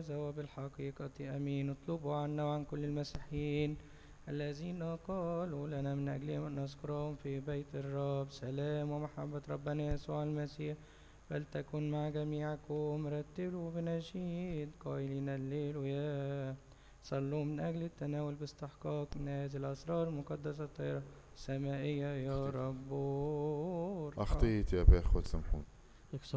هذا وبالحقيقة أمين. اطلبوا عنا وعن كل المسيحيين الذين قالوا لنا من أجلهم أن نذكرهم في بيت الرب. سلام ومحبة ربنا يسوع المسيح فلتكن مع جميعكم. رتلوا بنشيد قائلين الليلويا. صلوا من أجل التناول باستحقاق من هذه الأسرار المقدسة الطاهرة السمائية. يا رب ارحم. أخطيت يا أبي أخوة سامحوني.